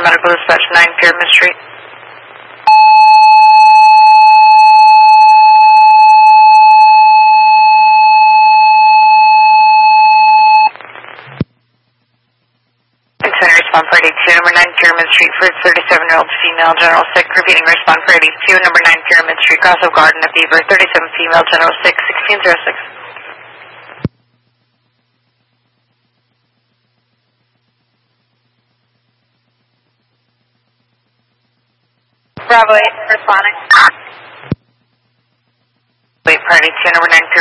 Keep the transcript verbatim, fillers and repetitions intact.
Medical Dispatch, nine Pyramid Street. Container respond for eighty-two, number nine Pyramid Street for thirty-seven-year-old female, general sick. Repeating respond for eighty-two, number nine Pyramid Street, Grasso Garden of Beaver, thirty-seven female, general sick, sixteen oh six. Bravo eight, responding. Wait, party two, number nine Pyramid